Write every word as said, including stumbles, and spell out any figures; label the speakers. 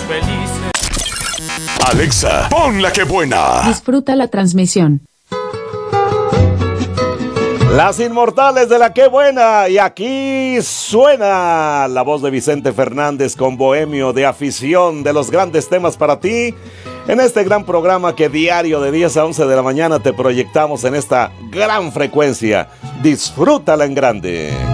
Speaker 1: felices.
Speaker 2: Alexa, pon la que buena.
Speaker 3: Disfruta la transmisión.
Speaker 4: Las inmortales de la que buena. Y aquí suena la voz de Vicente Fernández con Bohemio de Afición, de los grandes temas para ti. En este gran programa que diario de diez a once de la mañana te proyectamos en esta gran frecuencia. Disfrútala en grande.